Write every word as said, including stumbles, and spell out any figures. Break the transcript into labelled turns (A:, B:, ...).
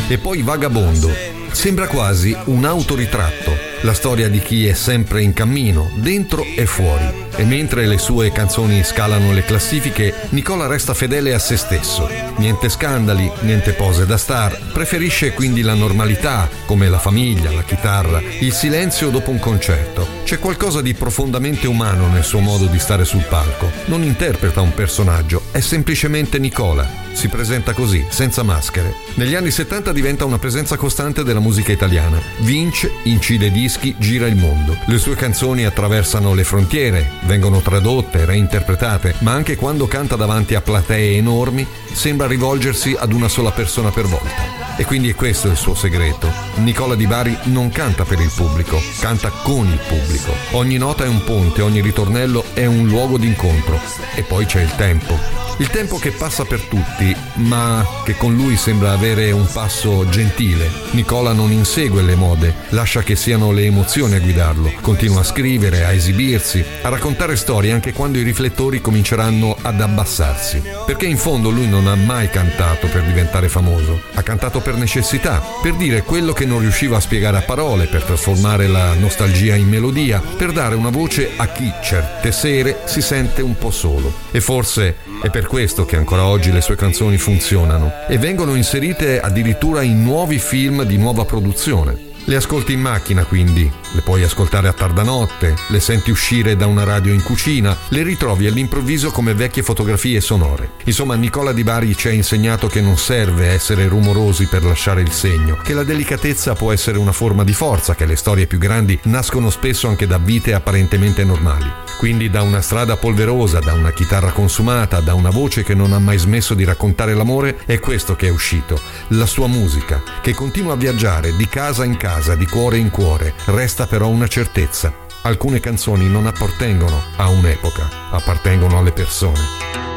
A: E poi Vagabondo. Sembra quasi un autoritratto, la storia di chi è sempre in cammino, dentro e fuori. E mentre le sue canzoni scalano le classifiche, Nicola resta fedele a se stesso. Niente scandali, niente pose da star, preferisce quindi la normalità, come la famiglia, la chitarra, il silenzio dopo un concerto. C'è qualcosa di profondamente umano nel suo modo di stare sul palco. Non interpreta un personaggio, è semplicemente Nicola. Si presenta così, senza maschere. Negli anni settanta diventa una presenza costante della musica italiana. Vince, incide dischi, gira il mondo. Le sue canzoni attraversano le frontiere, vengono tradotte, reinterpretate, ma anche quando canta davanti a platee enormi, sembra rivolgersi ad una sola persona per volta. E quindi è questo il suo segreto. Nicola Di Bari non canta per il pubblico, canta con il pubblico. Ogni nota è un ponte, ogni ritornello è un luogo d'incontro. E poi c'è il tempo. Il tempo che passa per tutti, ma che con lui sembra avere un passo gentile. Nicola non insegue le mode, lascia che siano le emozioni a guidarlo. Continua a scrivere, a esibirsi, a raccontare storie anche quando i riflettori cominceranno ad abbassarsi. Perché in fondo lui non ha mai cantato per diventare famoso. Ha cantato per necessità, per dire quello che non riusciva a spiegare a parole, per trasformare la nostalgia in melodia, per dare una voce a chi certe sere si sente un po' solo. E forse è per questo che ancora oggi le sue canzoni funzionano e vengono inserite addirittura in nuovi film di nuova produzione. Le ascolti in macchina, quindi, le puoi ascoltare a tarda notte, le senti uscire da una radio in cucina, le ritrovi all'improvviso come vecchie fotografie sonore. Insomma, Nicola Di Bari ci ha insegnato che non serve essere rumorosi per lasciare il segno, che la delicatezza può essere una forma di forza, che le storie più grandi nascono spesso anche da vite apparentemente normali. Quindi da una strada polverosa, da una chitarra consumata, da una voce che non ha mai smesso di raccontare l'amore, è questo che è uscito, la sua musica, che continua a viaggiare di casa in casa, di cuore in cuore. Resta però una certezza: alcune canzoni non appartengono a un'epoca, appartengono alle persone.